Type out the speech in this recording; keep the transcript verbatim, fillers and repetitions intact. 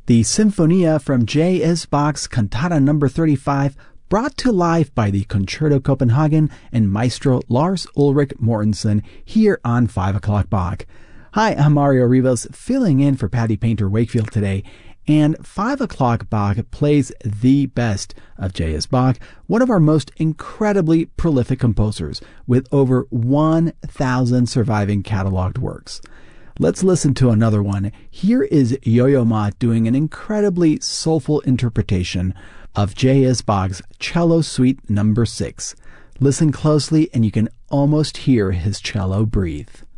the Sinfonia from J S. Bach's Cantata number thirty-five, brought to life by the Concerto Copenhagen and Maestro Lars Ulrik Mortensen here on five o'clock Bach. Hi, I'm Mario Rivas, filling in for Patty Painter Wakefield today, and five o'clock Bach plays the best of J S. Bach, one of our most incredibly prolific composers, with over one thousand surviving cataloged works. Let's listen to another one. Here is Yo-Yo Ma doing an incredibly soulful interpretation of J S. Bach's Cello Suite number six. Listen closely and you can almost hear his cello breathe.